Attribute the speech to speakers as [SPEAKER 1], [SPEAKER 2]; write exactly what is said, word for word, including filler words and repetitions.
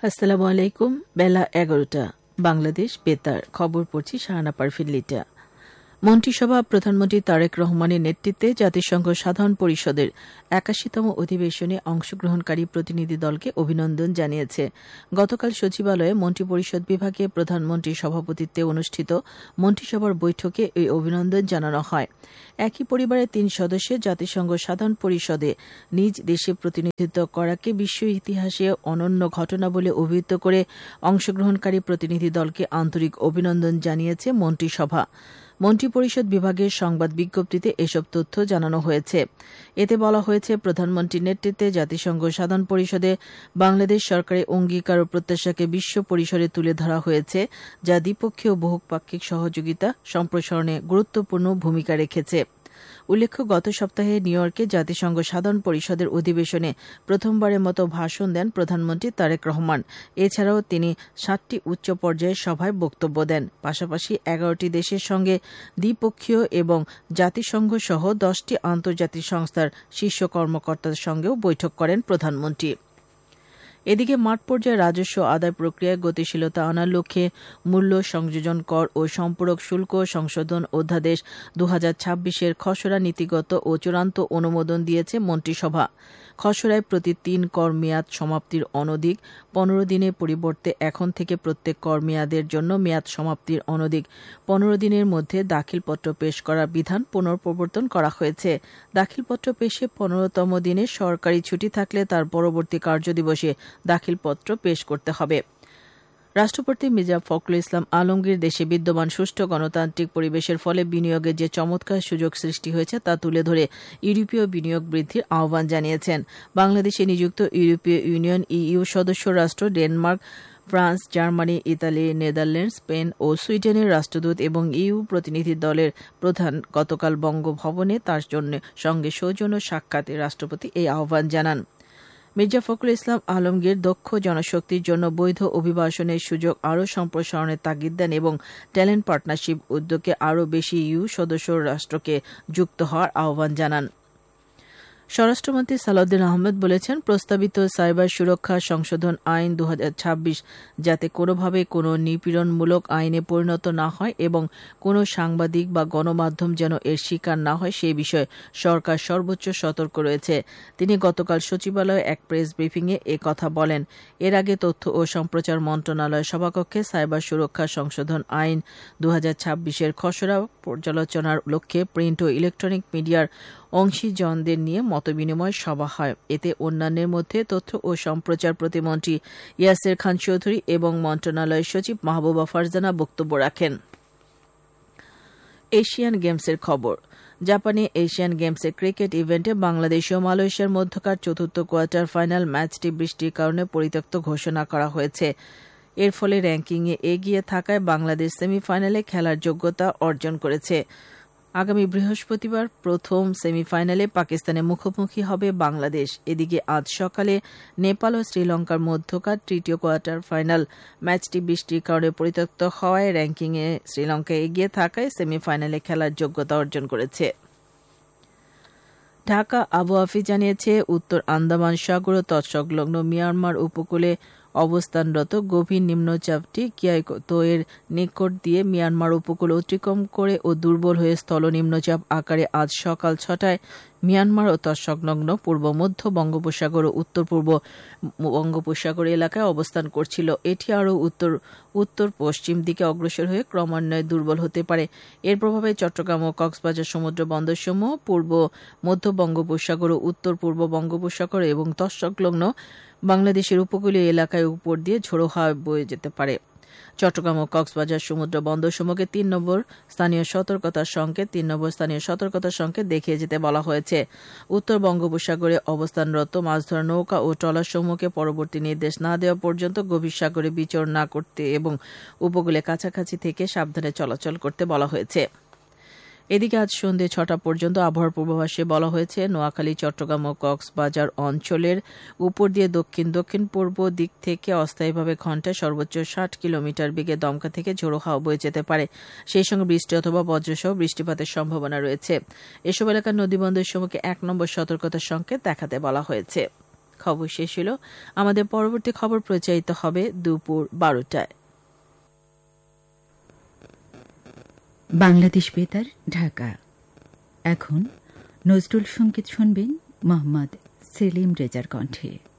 [SPEAKER 1] আসসালামু আলাইকুম। বেলা এগারোটা, বাংলাদেশ বেতার খবর পড়ছি শাহানা পারভিন লিটা। মন্ত্রিসভা প্রধানমন্ত্রী তারেক রহমানের নেতৃত্বে জাতিসংঘ সাধারণ পরিষদের একাশিতম অধিবেশনে অংশগ্রহণকারী প্রতিনিধি দলকে অভিনন্দন জানিয়েছে। গতকাল সচিবালয়ে মন্ত্রিপরিষদ বিভাগে প্রধানমন্ত্রীর সভাপতিত্বে অনুষ্ঠিত মন্ত্রিসভার বৈঠকে এই অভিনন্দন জানানো হয়। একই পরিবারের তিন সদস্যের জাতিসংঘ সাধারণ পরিষদে নিজ দেশে প্রতিনিধিত্ব করাকে বিশ্ব ইতিহাসে অনন্য ঘটনা বলে অভিহিত করে অংশগ্রহণকারী প্রতিনিধি দলকে আন্তরিক অভিনন্দন জানিয়েছে মন্ত্রিসভা। মন্ত্রিপরিষদ বিভাগের সংবাদ বিজ্ঞপ্তিতে এসব তথ্য জানানো হয়েছে। এতে বলা হয়েছে, প্রধানমন্ত্রীর নেতৃত্বে জাতিসংঘ সাধারণ পরিষদে বাংলাদেশ সরকারের অঙ্গীকার ও প্রত্যাশাকে বিশ্ব পরিসরে তুলে ধরা হয়েছে, যা দ্বিপক্ষীয় বহুপাক্ষিক সহযোগিতা সম্প্রসারণে গুরুত্বপূর্ণ ভূমিকা রেখেছে। উল্লেখ্য, গত সপ্তাহে নিউ ইয়র্কে জাতিসংঘ সাধারণ পরিষদের অধিবেশনে প্রথমবারের মতো ভাষণ দেন প্রধানমন্ত্রী তারেক রহমান। এছাড়াও তিনি সাতটি উচ্চ পর্যায়ের সভায় বক্তব্য দেন। পাশাপাশি এগারোটি দেশের সঙ্গে দ্বিপক্ষীয় এবং জাতিসংঘ সহ দশটি আন্তর্জাতিক সংস্থার শীর্ষ কর্মকর্তাদের সঙ্গেও বৈঠক করেন প্রধানমন্ত্রী। এদিকে মাঠ পর্যায়ে রাজস্ব আদায় প্রক্রিয়ায় গতিশীলতা আনার লক্ষ্যে মূল্য সংযোজন কর ও সম্পূরক শুল্ক সংশোধন অধ্যাদেশ দু হাজার ছাব্বিশের খসড়া নীতিগত ও চূড়ান্ত অনুমোদন দিয়েছে মন্ত্রিসভা। খসড়ায় প্রতি তিন কর মেয়াদ সমাপ্তির অনধিক পনেরো দিনের পরিবর্তে এখন থেকে প্রত্যেক কর মেয়াদের জন্য মেয়াদ সমাপ্তির অনধিক পনেরো দিনের মধ্যে দাখিলপত্র পেশ করার বিধান পুনঃপ্রবর্তন করা হয়েছে। দাখিলপত্র পেশে পনেরোতম দিনে সরকারি ছুটি থাকলে তার পরবর্তী কার্যদিবসে দাখিলপত্র পেশ করতে হবে। রাষ্ট্রপতি মির্জা ফখরুল ইসলাম আলমগীর দেশে বিদ্যমান সুষ্ঠু গণতান্ত্রিক পরিবেশের ফলে বিনিয়োগের যে চমৎকার সুযোগ সৃষ্টি হয়েছে তা তুলে ধরে ইউরোপীয় বিনিয়োগ বৃদ্ধির আহ্বান জানিয়েছেন। বাংলাদেশে নিযুক্ত ইউরোপীয় ইউনিয়ন ইইউ সদস্য রাষ্ট্র Denmark, France, Germany, Italy, Netherland, Spain ও সুইডেনের রাষ্ট্রদূত এবং ইইউ প্রতিনিধি দলের প্রধান গতকাল বঙ্গভবনে তার জন্য সঙ্গে সৌজন্য সাক্ষাতে রাষ্ট্রপতি এই আহ্বান জানান। মির্জা ফখরুল ইসলাম আলমগীর দক্ষ জনশক্তির জন্য বৈধ অভিবাসনের সুযোগ আরও সম্প্রসারণের তাগিদ দেন এবং ট্যালেন্ট পার্টনারশিপ উদ্যোগে আরও বেশি ইইউ সদস্য রাষ্ট্রকে যুক্ত হওয়ার আহ্বান জানান। স্বরাষ্ট্রমন্ত্রী সালাউদ্দিন আহমেদ বলেছেন, প্রস্তাবিত সাইবার সুরক্ষা সংশোধন আইন দু হাজার ছাব্বিশ যাতে কোনোভাবে কোনো নিপীড়নমূলক আইনে পরিণত না হয় এবং কোনো সাংবাদিক বা গণমাধ্যম যেন এর শিকার না হয় সে বিষয়ে সরকার সর্বোচ্চ সতর্ক রয়েছে। তিনি গতকাল সচিবালয়ে এক প্রেস ব্রিফিংয়ে এ কথা বলেন। এর আগে তথ্য ও সম্প্রচার মন্ত্রণালয় সভাকক্ষে সাইবার সুরক্ষা সংশোধন আইন দু হাজার ছাব্বিশের খসড়া পর্যালোচনার লক্ষ্যে প্রিন্ট ও ইলেকট্রনিক মিডিয়ার অংশীজনদের নিয়ে মতবিনিময় সভা হয়। এতে অন্যান্যের মধ্যে তথ্য ও সম্প্রচার প্রতিমন্ত্রী ইয়াসের খান চৌধুরী এবং মন্ত্রণালয়ের সচিব মাহবুবা ফারজানা বক্তব্য রাখেন। এশিয়ান গেমসের খবর। জাপানে এশিয়ান গেমসের ক্রিকেট ইভেন্টে বাংলাদেশ ও মালয়েশিয়ার মধ্যকার চতুর্থ কোয়ার্টার ফাইনাল ম্যাচটি বৃষ্টির কারণে পরিত্যক্ত ঘোষণা করা হয়েছে। এর ফলে র্যাঙ্কিংয়ে এগিয়ে থাকায় বাংলাদেশ সেমিফাইনালে খেলার যোগ্যতা অর্জন করেছে। আগামী বৃহস্পতিবার প্রথম সেমিফাইনালে পাকিস্তানের মুখোমুখি হবে বাংলাদেশ। এদিকে আজ সকালে নেপাল ও শ্রীলঙ্কার মধ্যকার তৃতীয় কোয়ার্টার ফাইনাল ম্যাচটি বৃষ্টির কারণে পরিত্যক্ত হওয়ায় র্যাঙ্কিংয়ে শ্রীলঙ্কা এগিয়ে থাকায় সেমিফাইনালে খেলার যোগ্যতা অর্জন করেছে। ঢাকা আবহাওয়া অফিস জানিয়েছে, উত্তর আন্দামান সাগর ও তৎসংলগ্ন মিয়ানমার উপকূলে অবস্থানরত গভীর নিম্নচাপটি কিয়াইতোয়ের নিকট দিয়ে মিয়ানমার উপকূল অতিক্রম করে ও দুর্বল হয়ে স্থল নিম্নচাপ আকারে আজ সকাল ছটায় মিয়ানমার ও তৎসংলগ্ন পূর্ব মধ্য বঙ্গোপসাগর ও উত্তর পূর্ব বঙ্গোপসাগর এলাকায় অবস্থান করছিল। এটি আরও উত্তর উত্তর পশ্চিম দিকে অগ্রসর হয়ে ক্রমান্বয়ে দুর্বল হতে পারে। এর প্রভাবে চট্টগ্রাম ও কক্সবাজার সমুদ্র বন্দরসমূহ পূর্ব মধ্য বঙ্গোপসাগর ও উত্তর পূর্ব বঙ্গোপসাগর এবং তৎসংলগ্ন বাংলাদেশের উপকূলীয় এলাকায় উপর দিয়ে ঝোড়ো হাওয়া বয়ে যেতে পারে। চট্টগ্রাম ও কক্সবাজার সমুদ্র বন্দরসমূহকে তিন নম্বর স্থানীয় সতর্কতার সংকেত তিন নম্বর স্থানীয় সতর্কতার সংকেত দেখিয়ে যেতে বলা হয়েছে। উত্তর বঙ্গোপসাগরে অবস্থানরত মাছ ধরা নৌকা ও ট্রলারসমূহকে পরবর্তী নির্দেশ না দেওয়া পর্যন্ত গভীর সাগরে বিচরণ না করতে এবং উপকূলে কাছাকাছি থেকে সাবধানে চলাচল করতে বলা হয়েছে। এদিকে আজ সন্ধ্যে ছটা পর্যন্ত আবহাওয়ার পূর্বাভাসে বলা হয়েছে, নোয়াখালী, চট্টগ্রাম ও কক্সবাজার অঞ্চলের উপর দিয়ে দক্ষিণ দক্ষিণ পূর্ব দিক থেকে অস্থায়ীভাবে ঘণ্টায় সর্বোচ্চ ষাট কিলোমিটার বেগে দমকা থেকে ঝোড়ো হাওয়া বয়ে যেতে পারে। সেই সঙ্গে বৃষ্টি অথবা বজ্রসহ বৃষ্টিপাতের সম্ভাবনা রয়েছে। এসব এলাকার নদীবন্দরসমূহকে এক নম্বর সতর্কতার সংকেত দেখাতে বলা হয়েছে। খবর শেষ হল। আমাদের পরবর্তী খবর প্রচারিত হবে দুপুর বারোটায়।
[SPEAKER 2] বাংলাদেশ বেতার, ঢাকা। এখন নজরুল সঙ্গীত শুনবেন মোহাম্মদ সেলিম রেজার কণ্ঠে।